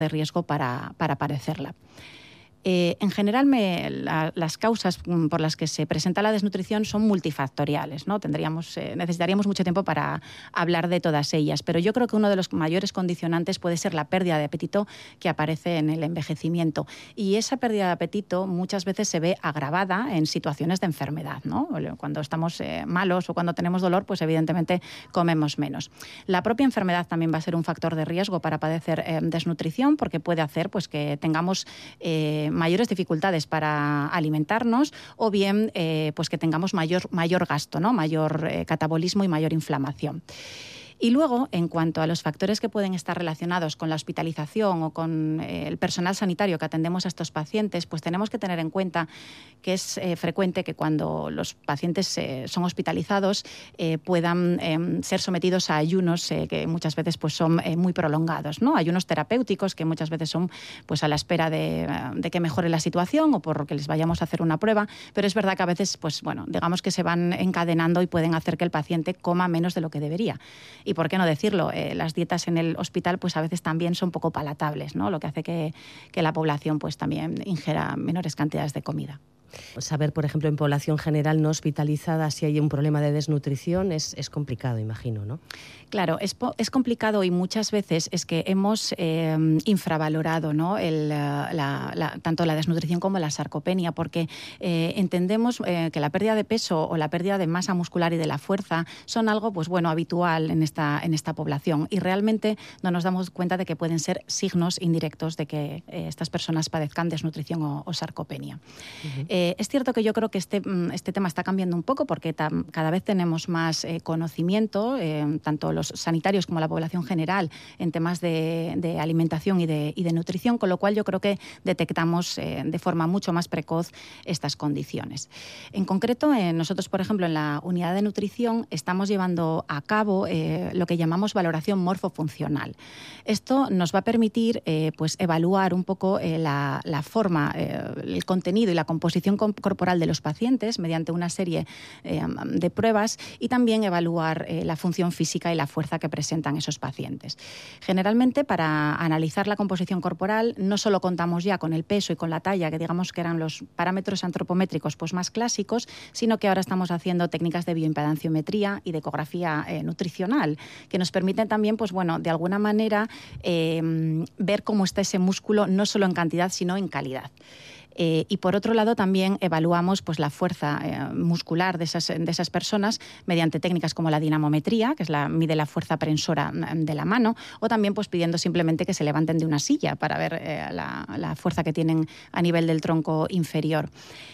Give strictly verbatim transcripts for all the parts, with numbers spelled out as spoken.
de riesgo para, para padecerla. Eh, en general, me, la, las causas por las que se presenta la desnutrición son multifactoriales, ¿no? Tendríamos, eh, necesitaríamos mucho tiempo para hablar de todas ellas, pero yo creo que uno de los mayores condicionantes puede ser la pérdida de apetito que aparece en el envejecimiento. Y esa pérdida de apetito muchas veces se ve agravada en situaciones de enfermedad, ¿no? Cuando estamos eh, malos o cuando tenemos dolor, pues evidentemente comemos menos. La propia enfermedad también va a ser un factor de riesgo para padecer eh, desnutrición, porque puede hacer pues, que tengamos eh, mayores dificultades para alimentarnos o bien eh, pues que tengamos mayor, mayor gasto, ¿no? Mayor eh, catabolismo y mayor inflamación. Y luego, en cuanto a los factores que pueden estar relacionados con la hospitalización o con eh, el personal sanitario que atendemos a estos pacientes, pues tenemos que tener en cuenta que es eh, frecuente que cuando los pacientes eh, son hospitalizados eh, puedan eh, ser sometidos a ayunos eh, que muchas veces pues, son eh, muy prolongados, ¿no? Ayunos terapéuticos que muchas veces son pues, a la espera de, de que mejore la situación o porque les vayamos a hacer una prueba, pero es verdad que a veces, pues bueno, digamos que se van encadenando y pueden hacer que el paciente coma menos de lo que debería. Y por qué no decirlo, eh, las dietas en el hospital pues a veces también son poco palatables, ¿no? Lo que hace que, que la población pues también ingiera menores cantidades de comida. Saber, por ejemplo, en población general no hospitalizada si hay un problema de desnutrición es, es complicado, imagino, ¿no? Claro, es, es complicado y muchas veces es que hemos eh, infravalorado, ¿no? El, la, la, tanto la desnutrición como la sarcopenia, porque eh, entendemos eh, que la pérdida de peso o la pérdida de masa muscular y de la fuerza son algo pues, bueno, habitual en esta, en esta población y realmente no nos damos cuenta de que pueden ser signos indirectos de que eh, estas personas padezcan desnutrición o, o sarcopenia. Uh-huh. eh, Eh, es cierto que yo creo que este, este tema está cambiando un poco porque tam, cada vez tenemos más eh, conocimiento, eh, tanto los sanitarios como la población general, en temas de, de alimentación y de, y de nutrición, con lo cual yo creo que detectamos eh, de forma mucho más precoz estas condiciones. En concreto, eh, nosotros, por ejemplo, en la unidad de nutrición estamos llevando a cabo eh, lo que llamamos valoración morfofuncional. Esto nos va a permitir eh, pues, evaluar un poco eh, la, la forma, eh, el contenido y la composición corporal de los pacientes mediante una serie eh, de pruebas y también evaluar eh, la función física y la fuerza que presentan esos pacientes. Generalmente, para analizar la composición corporal, no solo contamos ya con el peso y con la talla, que digamos que eran los parámetros antropométricos pues, más clásicos, sino que ahora estamos haciendo técnicas de bioimpedanciometría y de ecografía eh, nutricional, que nos permiten también, pues bueno, de alguna manera eh, ver cómo está ese músculo, no solo en cantidad, sino en calidad. Eh, y por otro lado también evaluamos pues, la fuerza eh, muscular de esas, de esas personas mediante técnicas como la dinamometría, que es la, mide la fuerza prensora de la mano, o también pues, pidiendo simplemente que se levanten de una silla para ver eh, la, la fuerza que tienen a nivel del tronco inferior.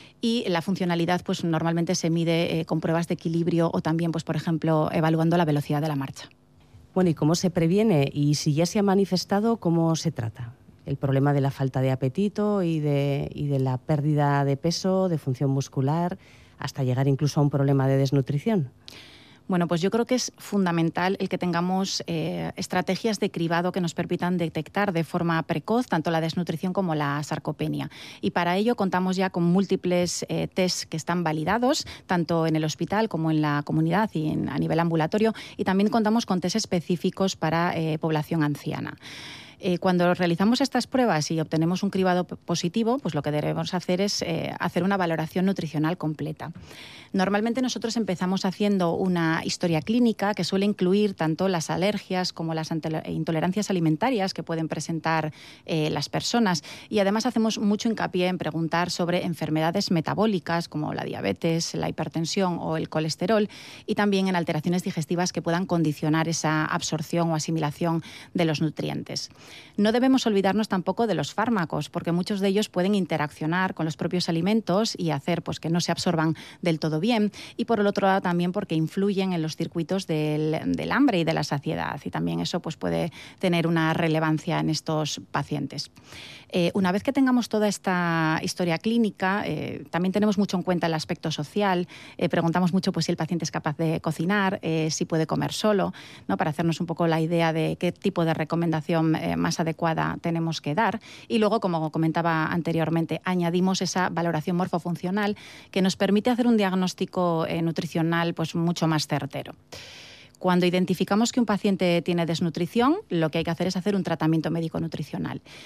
Y la funcionalidad pues, normalmente se mide eh, con pruebas de equilibrio o también, pues, por ejemplo, evaluando la velocidad de la marcha. Bueno, ¿y cómo se previene? Y si ya se ha manifestado, ¿cómo se trata? El problema de la falta de apetito y de, y de la pérdida de peso, de función muscular, hasta llegar incluso a un problema de desnutrición. Bueno, pues yo creo que es fundamental el que tengamos eh, estrategias de cribado que nos permitan detectar de forma precoz tanto la desnutrición como la sarcopenia. Y para ello contamos ya con múltiples eh, tests que están validados, tanto en el hospital como en la comunidad y en, a nivel ambulatorio, y también contamos con tests específicos para eh, población anciana. Eh, cuando realizamos estas pruebas y obtenemos un cribado positivo, pues lo que debemos hacer es eh, hacer una valoración nutricional completa. Normalmente nosotros empezamos haciendo una historia clínica que suele incluir tanto las alergias como las intolerancias alimentarias que pueden presentar eh, las personas, y además hacemos mucho hincapié en preguntar sobre enfermedades metabólicas como la diabetes, la hipertensión o el colesterol, y también en alteraciones digestivas que puedan condicionar esa absorción o asimilación de los nutrientes. No debemos olvidarnos tampoco de los fármacos, porque muchos de ellos pueden interaccionar con los propios alimentos y hacer pues, que no se absorban del todo bien, y por el otro lado también porque influyen en los circuitos del, del hambre y de la saciedad, y también eso pues, puede tener una relevancia en estos pacientes. Eh, una vez que tengamos toda esta historia clínica, eh, también tenemos mucho en cuenta el aspecto social, eh, preguntamos mucho pues, si el paciente es capaz de cocinar, eh, si puede comer solo, ¿no? Para hacernos un poco la idea de qué tipo de recomendación eh, más adecuada tenemos que dar. Y luego, como comentaba anteriormente, añadimos esa valoración morfofuncional que nos permite hacer un diagnóstico eh, nutricional pues, mucho más certero. Cuando identificamos que un paciente tiene desnutrición, lo que hay que hacer es hacer un tratamiento médico nutricional.